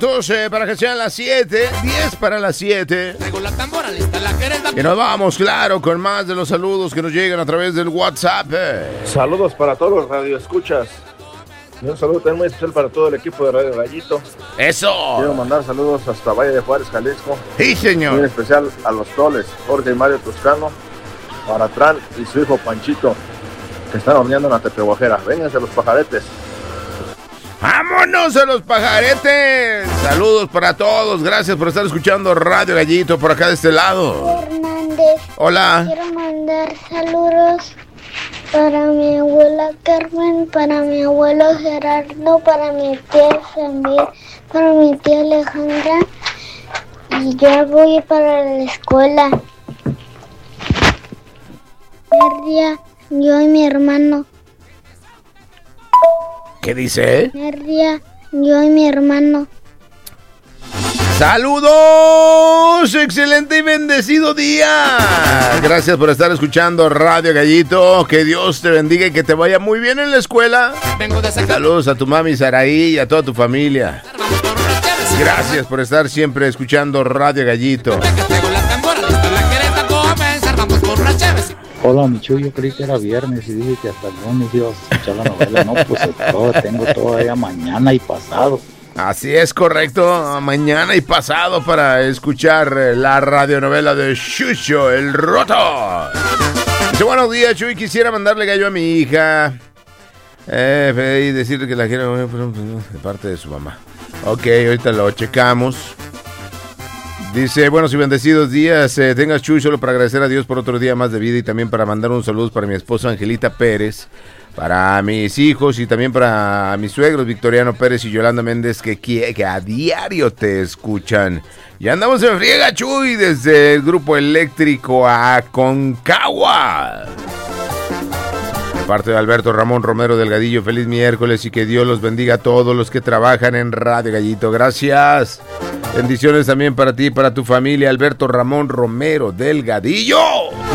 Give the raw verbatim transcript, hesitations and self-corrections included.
doce para que sean las siete, diez para las siete. Traigo la tambora, lista la querida. Y nos vamos, claro, con más de los saludos que nos llegan a través del WhatsApp. Saludos para todos los radioescuchas. Y un saludo también muy especial para todo el equipo de Radio Gallito. ¡Eso! Quiero mandar saludos hasta Valle de Juárez, Jalisco. Sí, señor. Muy especial a los Toles, Jorge y Mario Toscano, para Tran y su hijo Panchito, que están horneando en la Tepehuajera. Vénganse los pajaretes. ¡Vámonos a los pajaretes! Saludos para todos. Gracias por estar escuchando Radio Gallito por acá de este lado. Hernández. Hola. Quiero mandar saludos para mi abuela Carmen, para mi abuelo Gerardo, para mi tía Samir, para mi tía Alejandra. Y ya voy para la escuela. Nerdia, yo y mi hermano. ¿Qué dice? Nerdia, yo y mi hermano. ¡Saludos! ¡Excelente y bendecido día! Gracias por estar escuchando Radio Gallito. Que Dios te bendiga y que te vaya muy bien en la escuela. Vengo de sacar. Saludos a tu mami Saraí y a toda tu familia. Gracias por estar siempre escuchando Radio Gallito. Traigo la tambora, lista la querida. Comenzar, vamos por las cheves. Hola, Michu, yo creí que era viernes y dije que hasta el lunes ibas a escuchar la novela. No, pues todo, tengo todavía mañana y pasado. Así es, correcto. Mañana y pasado para escuchar la radionovela de Chucho, el Roto. Dice, buenos días, Chuy. Quisiera mandarle gallo a mi hija. Eh, y decirle que la quiero de parte de su mamá. Ok, ahorita lo checamos. Dice, buenos y bendecidos días. Eh, tengas, Chuy, solo para agradecer a Dios por otro día más de vida y también para mandar un saludo para mi esposa Angelita Pérez, para mis hijos y también para mis suegros Victoriano Pérez y Yolanda Méndez que, que a diario te escuchan. Ya andamos en friega, Chuy, desde el grupo eléctrico a Concagua. De parte de Alberto Ramón Romero Delgadillo, feliz miércoles y que Dios los bendiga a todos los que trabajan en Radio Gallito. Gracias. Bendiciones también para ti y para tu familia, Alberto Ramón Romero Delgadillo.